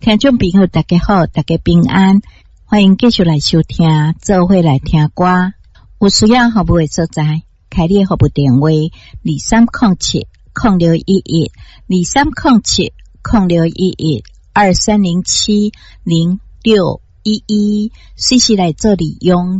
听众朋友大家好，大家平安，欢迎继续来收听做伙来听歌。有需要服务的所在，开列服务电话23070611 23070611 23070611，随时来做利用。